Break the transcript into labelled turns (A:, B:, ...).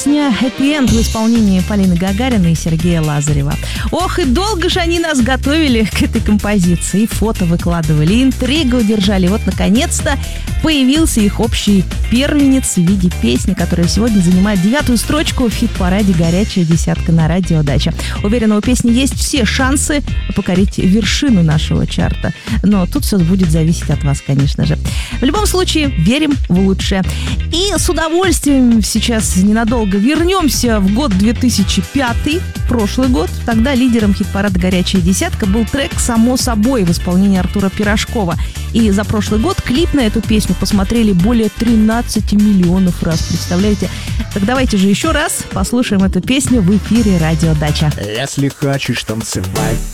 A: Песня «Happy End» в исполнении Полины Гагариной и Сергея Лазарева. Ох, и долго же они нас готовили к этой композиции. И фото выкладывали, и интригу держали. Вот, наконец-то, появился их общий первенец в виде песни, которая сегодня занимает 9-ю строчку в хит-параде «Горячая десятка» на радио «Дача». Уверена, у песни есть все шансы покорить вершину нашего чарта. Но тут все будет зависеть от вас, конечно же. В любом случае, верим в лучшее. И с удовольствием сейчас ненадолго вернемся в год 2005, прошлый год. Тогда лидером хит-парада «Горячая десятка» был трек «Само собой» в исполнении Артура Пирожкова. И за прошлый год клип на эту песню посмотрели более 13 миллионов раз. Представляете? Так давайте же еще раз послушаем эту песню в эфире «Радио Дача».
B: Если хочешь танцевать,